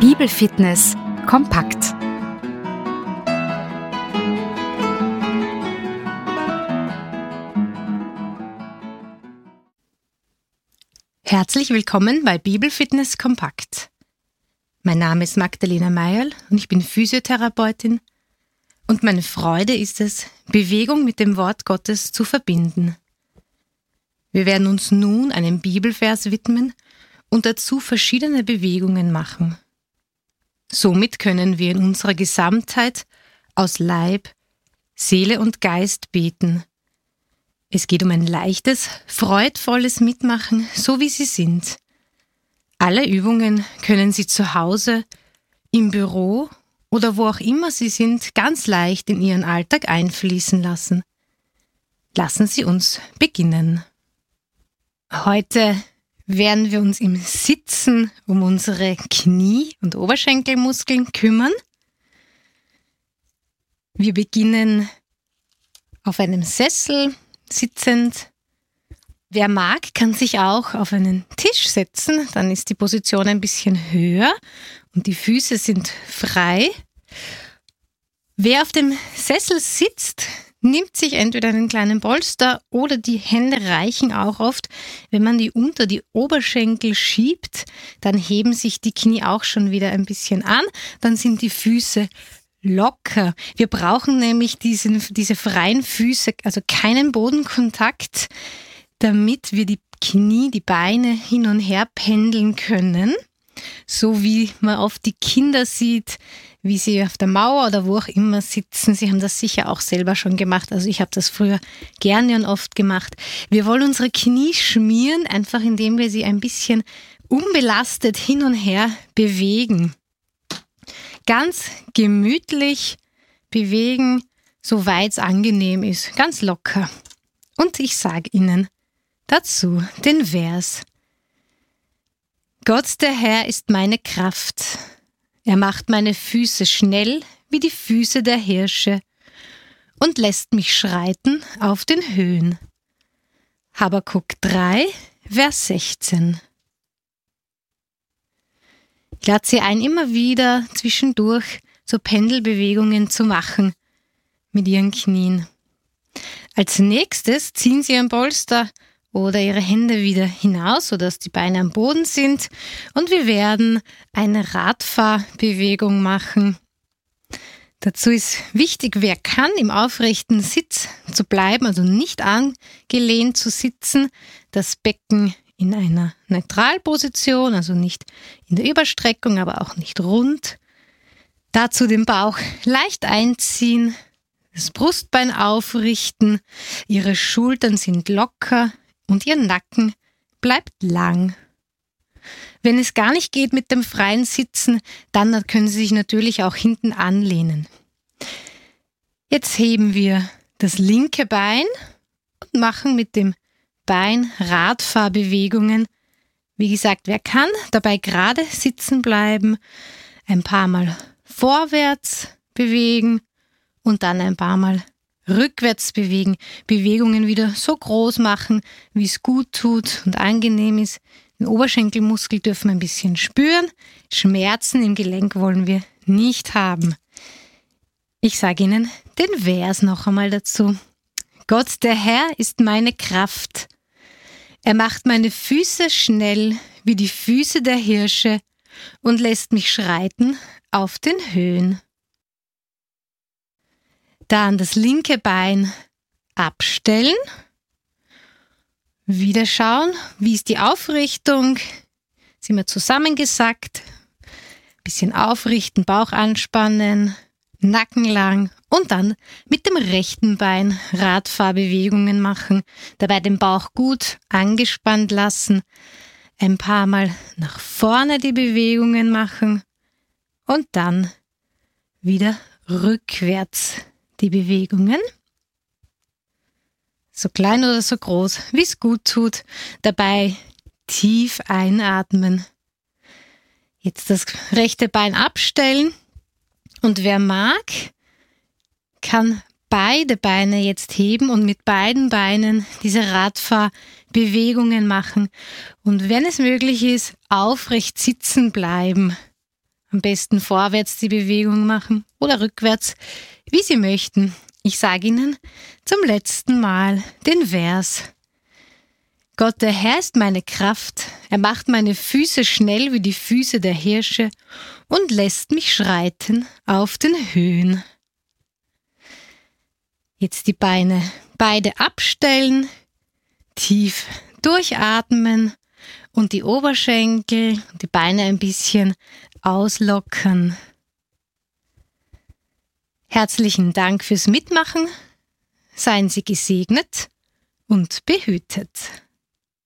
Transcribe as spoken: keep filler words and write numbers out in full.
Bibelfitness kompakt. Herzlich willkommen bei Bibelfitness kompakt. Mein Name ist Magdalena Meierl und ich bin Physiotherapeutin und meine Freude ist es, Bewegung mit dem Wort Gottes zu verbinden. Wir werden uns nun einem Bibelvers widmen und dazu verschiedene Bewegungen machen. Somit können wir in unserer Gesamtheit aus Leib, Seele und Geist beten. Es geht um ein leichtes, freudvolles Mitmachen, so wie Sie sind. Alle Übungen können Sie zu Hause, im Büro oder wo auch immer Sie sind, ganz leicht in Ihren Alltag einfließen lassen. Lassen Sie uns beginnen. Heute werden wir uns im Sitzen um unsere Knie- und Oberschenkelmuskeln kümmern. Wir beginnen auf einem Sessel sitzend. Wer mag, kann sich auch auf einen Tisch setzen, dann ist die Position ein bisschen höher und die Füße sind frei. Wer auf dem Sessel sitzt, nimmt sich entweder einen kleinen Polster oder die Hände reichen auch oft. Wenn man die unter die Oberschenkel schiebt, dann heben sich die Knie auch schon wieder ein bisschen an, dann sind die Füße locker. Wir brauchen nämlich diesen, diese freien Füße, also keinen Bodenkontakt, damit wir die Knie, die Beine hin und her pendeln können. So wie man oft die Kinder sieht, wie sie auf der Mauer oder wo auch immer sitzen. Sie haben das sicher auch selber schon gemacht. Also ich habe das früher gerne und oft gemacht. Wir wollen unsere Knie schmieren, einfach indem wir sie ein bisschen unbelastet hin und her bewegen. Ganz gemütlich bewegen, soweit es angenehm ist. Ganz locker. Und ich sage Ihnen dazu den Vers. Gott der Herr ist meine Kraft. Er macht meine Füße schnell wie die Füße der Hirsche und lässt mich schreiten auf den Höhen. Habakuk drei, Vers sechzehn. Ich lade Sie ein, immer wieder zwischendurch so Pendelbewegungen zu machen mit Ihren Knien. Als nächstes ziehen Sie Ihren Polster oder Ihre Hände wieder hinaus, sodass die Beine am Boden sind. Und wir werden eine Radfahrbewegung machen. Dazu ist wichtig, wer kann, im aufrechten Sitz zu bleiben, also nicht angelehnt zu sitzen, das Becken in einer Neutralposition, also nicht in der Überstreckung, aber auch nicht rund. Dazu den Bauch leicht einziehen, das Brustbein aufrichten, Ihre Schultern sind locker und Ihr Nacken bleibt lang. Wenn es gar nicht geht mit dem freien Sitzen, dann können Sie sich natürlich auch hinten anlehnen. Jetzt heben wir das linke Bein und machen mit dem Bein Radfahrbewegungen. Wie gesagt, wer kann, dabei gerade sitzen bleiben, ein paar Mal vorwärts bewegen und dann ein paar Mal rückwärts bewegen, Bewegungen wieder so groß machen, wie es gut tut und angenehm ist. Den Oberschenkelmuskel dürfen wir ein bisschen spüren. Schmerzen im Gelenk wollen wir nicht haben. Ich sage Ihnen den Vers noch einmal dazu. Gott der Herr ist meine Kraft. Er macht meine Füße schnell wie die Füße der Hirsche und lässt mich schreiten auf den Höhen. Dann das linke Bein abstellen. Wieder schauen, wie ist die Aufrichtung. Sind wir zusammengesackt. Bisschen aufrichten, Bauch anspannen, Nacken lang und dann mit dem rechten Bein Radfahrbewegungen machen. Dabei den Bauch gut angespannt lassen. Ein paar Mal nach vorne die Bewegungen machen und dann wieder rückwärts die Bewegungen. So klein oder so groß, wie es gut tut. Dabei tief einatmen. Jetzt das rechte Bein abstellen. Und wer mag, kann beide Beine jetzt heben und mit beiden Beinen diese Radfahrbewegungen machen. Und wenn es möglich ist, aufrecht sitzen bleiben. Am besten vorwärts die Bewegung machen oder rückwärts, wie Sie möchten. Ich sage Ihnen zum letzten Mal den Vers. Gott, der Herr ist meine Kraft, er macht meine Füße schnell wie die Füße der Hirsche und lässt mich schreiten auf den Höhen. Jetzt die Beine beide abstellen, tief durchatmen und die Oberschenkel und die Beine ein bisschen auslockern. Herzlichen Dank fürs Mitmachen. Seien Sie gesegnet und behütet.